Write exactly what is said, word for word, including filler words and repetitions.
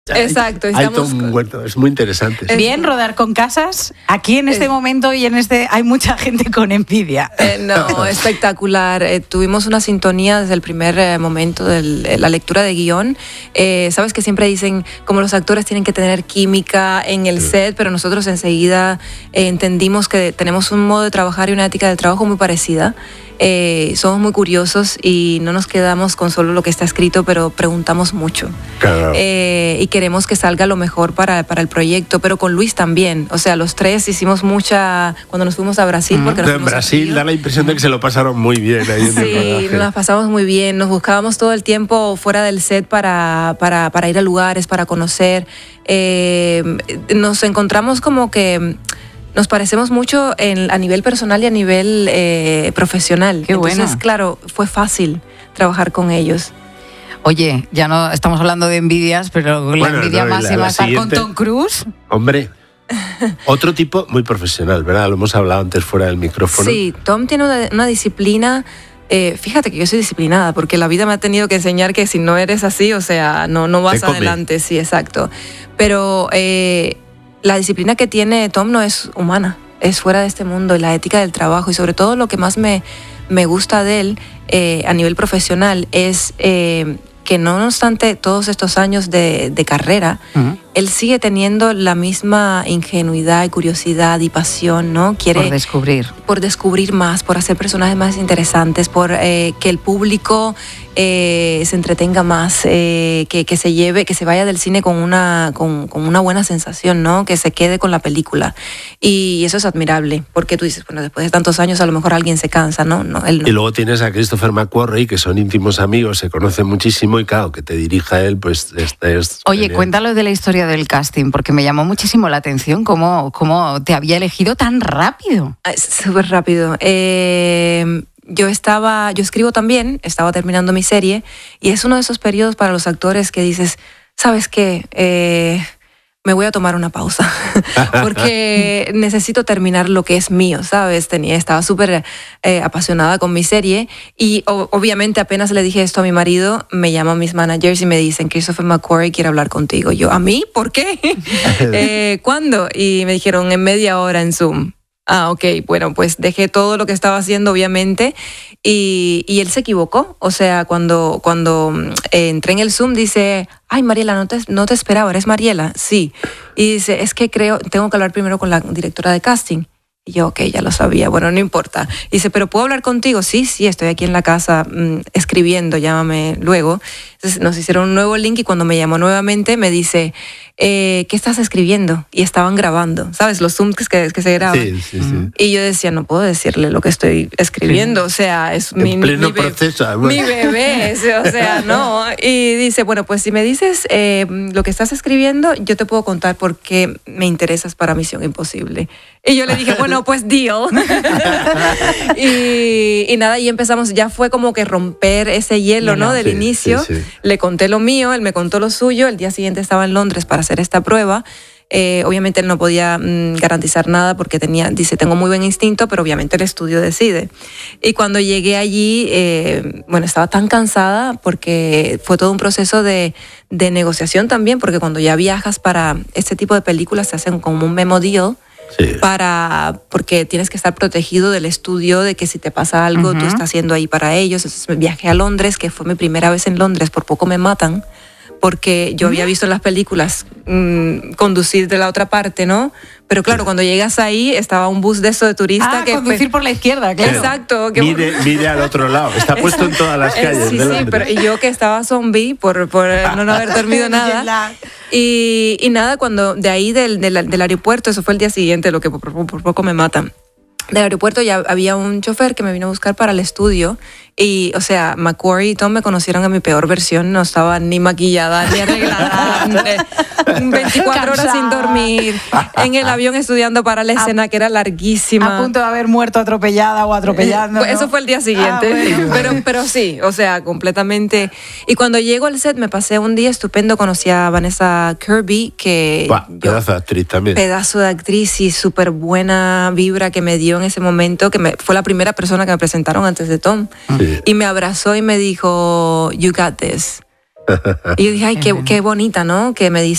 Exacto. Hay, Estamos... hay todo un huerto, es muy interesante. Es bien rodar con Casas. Aquí en este es... momento y en este hay mucha gente con envidia. Eh, no, espectacular. Eh, tuvimos una sintonía desde el primer eh, momento de la lectura de guión. Eh, Sabes que siempre dicen como los actores tienen que tener química en el sí. set, pero nosotros enseguida eh, entendimos que tenemos un modo de trabajar y una ética del trabajo muy parecida. Eh, somos muy curiosos y no nos quedamos con solo lo que está escrito, pero preguntamos mucho. Claro. Eh, y queremos que salga lo mejor para, para el proyecto, pero con Luis también. O sea, los tres hicimos mucha... Cuando nos fuimos a Brasil... Mm. Porque nos en Brasil da la impresión de que se lo pasaron muy bien ahí en sí, el rodaje. nos las pasamos muy bien. Nos buscábamos todo el tiempo fuera del set para, para, para ir a lugares, para conocer. Eh, nos encontramos como que... Nos parecemos mucho en, a nivel personal y a nivel eh, profesional. Qué bueno. Entonces, claro, fue fácil trabajar con ellos. Oye, ya no estamos hablando de envidias, pero la bueno, envidia no, máxima estar siguiente... con Tom Cruise. Hombre, otro tipo muy profesional, ¿verdad? Lo hemos hablado antes fuera del micrófono. Sí, Tom tiene una, una disciplina... Eh, fíjate que yo soy disciplinada porque la vida me ha tenido que enseñar que si no eres así, o sea, no, no vas adelante. Sí, exacto. Pero... Eh, la disciplina que tiene Tom no es humana, es fuera de este mundo, y la ética del trabajo, y sobre todo lo que más me, me gusta de él eh, a nivel profesional es eh, que no obstante todos estos años de, de carrera, uh-huh. él sigue teniendo la misma ingenuidad y curiosidad y pasión, ¿no? Quiere por descubrir. Por descubrir más, por hacer personajes más interesantes, por eh, que el público eh, se entretenga más, eh, que, que se lleve, que se vaya del cine con una, con, con una buena sensación, ¿no? Que se quede con la película. Y eso es admirable, porque tú dices, bueno, después de tantos años a lo mejor alguien se cansa, ¿no? no, él no. Y luego tienes a Christopher McQuarrie, que son íntimos amigos, se conocen muchísimo, y claro, que te dirija él, pues este es... Oye, genial. Cuéntalo de la historia del casting, porque me llamó muchísimo la atención cómo, cómo te había elegido tan rápido. Súper rápido. Eh, yo estaba, yo escribo también, estaba terminando mi serie, y es uno de esos periodos para los actores que dices, ¿sabes qué? Eh, me voy a tomar una pausa, porque necesito terminar lo que es mío, ¿sabes? Tenía, estaba súper eh, apasionada con mi serie, y o, obviamente apenas le dije esto a mi marido, me llaman mis managers y me dicen, Christopher McQuarrie quiere hablar contigo. Yo, ¿a mí? ¿Por qué? eh, ¿Cuándo? Y me dijeron, en media hora en Zoom. Ah, ok, bueno, pues dejé todo lo que estaba haciendo, obviamente, y, y él se equivocó. O sea, cuando, cuando eh, entré en el Zoom, dice, ay, Mariela, no te, no te esperaba, ¿eres Mariela? Sí. Y dice, es que creo, tengo que hablar primero con la directora de casting. Y yo, ok, ya lo sabía, bueno, no importa. Y dice, ¿pero puedo hablar contigo? Sí, sí, estoy aquí en la casa mmm, escribiendo, llámame luego. Entonces nos hicieron un nuevo link, y cuando me llamó nuevamente me dice, eh, ¿qué estás escribiendo? Y estaban grabando, ¿sabes? Los Zooms que, que se graban. Sí, sí, sí. Y yo decía, no puedo decirle lo que estoy escribiendo, sí. O sea, es en mi, pleno mi, proceso, bebé, mi bebé, o sea, no. Y dice, bueno, pues si me dices eh, lo que estás escribiendo, yo te puedo contar por qué me interesas para Misión Imposible. Y yo le dije, bueno, pues deal. y, y nada, y empezamos, ya fue como que romper ese hielo, ¿no? Del sí, inicio. Sí, sí. Le conté lo mío, él me contó lo suyo. El día siguiente estaba en Londres para hacer esta prueba. Eh, obviamente él no podía mmm, garantizar nada porque tenía, dice, tengo muy buen instinto, pero obviamente el estudio decide. Y cuando llegué allí, eh, bueno, estaba tan cansada porque fue todo un proceso de, de negociación también, porque cuando ya viajas para este tipo de películas se hacen como un memo deal. Sí. Para, porque tienes que estar protegido del estudio, de que si te pasa algo, uh-huh. tú estás haciendo ahí para ellos. Entonces viajé a Londres, que fue mi primera vez en Londres, por poco me matan, porque yo había visto en las películas mmm, conducir de la otra parte, ¿no? Pero claro, cuando llegas ahí, estaba un bus de eso de turista. Ah, que conducir pues, por la izquierda, claro. Exacto. Que mire, mire al otro lado, está puesto en todas las calles. Sí, de sí, pero y yo que estaba zombie por, por no, no haber dormido nada. Y, y nada, cuando de ahí del, del, del aeropuerto, eso fue el día siguiente, lo que por, por, por poco me matan. Del aeropuerto ya había un chofer que me vino a buscar para el estudio, y, o sea, McQuarrie y Tom me conocieron en mi peor versión, no estaba ni maquillada, ni arreglada, veinticuatro horas sin dormir, en el avión estudiando para la escena, a, que era larguísima. A punto de haber muerto atropellada o atropellando, eh, ¿no? Eso fue el día siguiente, ah, bueno. pero, pero sí, o sea, completamente. Y cuando llego al set me pasé un día estupendo, conocí a Vanessa Kirby, que... Bah, yo, pedazo de actriz también. Pedazo de actriz y súper buena vibra que me dio en ese momento, que me, fue la primera persona que me presentaron antes de Tom. Sí. Y me abrazó y me dijo, you got this. Y yo dije, ay, qué, qué bonita, ¿no? Que me dice